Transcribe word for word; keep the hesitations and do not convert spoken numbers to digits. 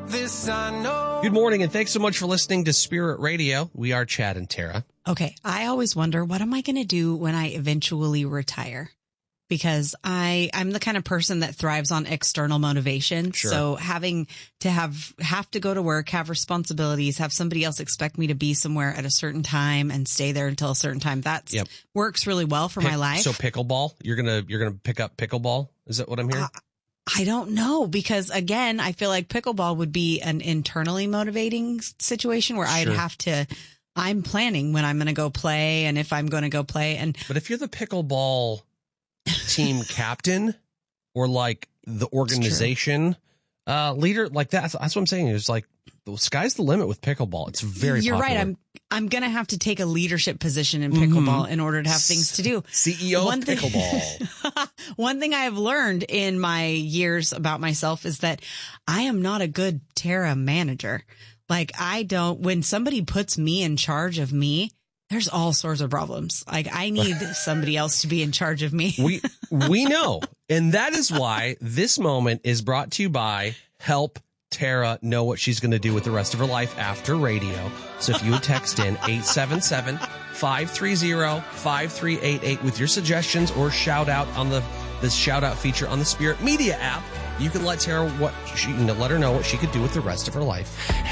this I know. Good morning, and thanks so much for listening to Spirit Radio. We are Chad and Tara. Okay, I always wonder, what am I going to do when I eventually retire? Because I, I'm the kind of person that thrives on external motivation. Sure. So having to have, have to go to work, have responsibilities, have somebody else expect me to be somewhere at a certain time and stay there until a certain time. That's Yep. works really well for Pick- my life. So pickleball, you're gonna you're gonna pick up pickleball. Is that what I'm hearing? Uh, I don't know, because again, I feel like pickleball would be an internally motivating situation where I'd Sure. have to, I'm planning when I'm going to go play and if I'm going to go play. And But if you're the pickleball team captain or like the organization uh, leader, like that, that's what I'm saying. It's like the sky's the limit with pickleball. It's very You're popular. right. I'm I'm going to have to take a leadership position in pickleball in order to have things to do. C E O One of thing- pickleball. One thing I have learned in my years about myself is that I am not a good Tara manager. Like I don't, when somebody puts me in charge of me, there's all sorts of problems. Like I need somebody else to be in charge of me. we we know, and that is why this moment is brought to you by Help Tara know what she's going to do with the rest of her life after radio. So if you would text in eight seven seven, five three zero, five three eight eight with your suggestions or shout out on the this shout out feature on the Spirit Media app, you can let Tara what she, let her know what she could do with the rest of her life.